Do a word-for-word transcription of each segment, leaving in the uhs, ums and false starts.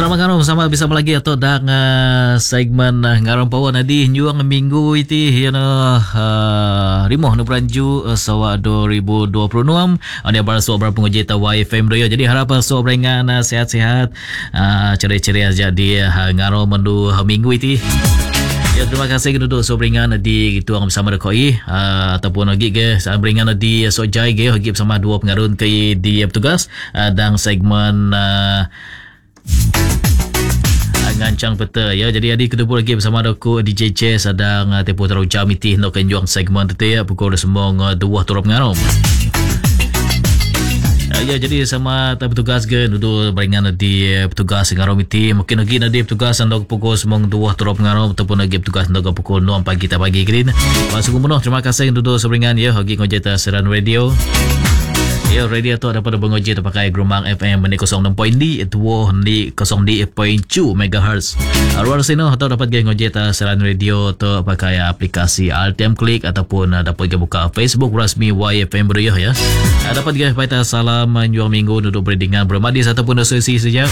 Selamat ngarom sama bersama lagi atau dah uh, segmen uh, ngarom pawan adi juang minggu iti ya no uh, rimoh no peranju uh, sawa dua ribu dua puluh enam ada barso ber penguji tawa F M radio. Jadi harapan so berengan uh, sehat-sehat uh, ceria-ceria jadi uh, ngarom mendu uh, minggu iti. Ya, terima kasih kepada so beringan di tuang bersama dekoi uh, ataupun lagi ke beringan di so jai ke lagi bersama dua pengarun ke di petugas uh, dan segmen uh, ngancang peta ya. Jadi adik kedua lagi bersama aku D J Ch sedang uh, tempoh terau jam iti nak kenjuang segmen tu ya pukul semua uh, dua turap ngarom. Uh, ya jadi sama petugas ke duduk beringan di uh, petugas ngarom iti mungkin lagi nanti petugas nak pukul semua dua turap ngarom ataupun lagi petugas nak pukul enam pagi tak pagi kini. Masuk penuh terima kasih duduk seberingan ya lagi ngojeta Seran Radio. Ya, radio tu dapat bengoji terpakai Grumang F M di kosong enam point dua di kosong dua point dua megahertz. Luar sini atau dapat geng ngoji ta Seran Radio tu pakai aplikasi Altem Click ataupun dapat geng buka Facebook rasmi Y F M Radio ya. Dapat geng paita salam juang minggu duduk berdingan bermadis ataupun asosiasi saja.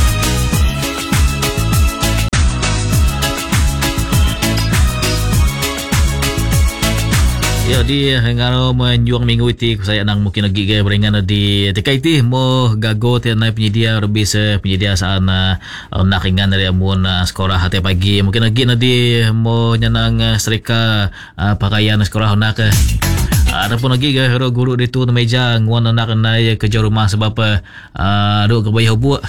Ya di ngaro menjuang minggu itu saya nang mungkin lagi ke beringan di T K T mo gago te naik penyedia lebih se penyedia sana um, nak ringan dari amun uh, sekolah hati pagi mungkin lagi nanti mo nyanang uh, serika uh, pakaian sekolah nak ke ataupun lagi ke guru di tu meja nguan anak naik kerja rumah sebab uh, duk ke bayar buat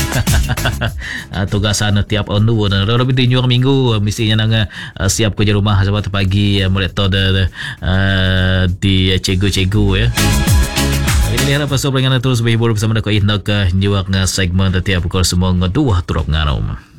tugasan tiap ondu dan lebih di juang minggu mestinya nang uh, siap kerja rumah sebab pagi uh, mulai tu de, uh, di cikgu-cikgu ya. Ini harap pasal peringatan terus berhibur bersama dengan nak juang segmen setiap pukul semua dua turap ngarom.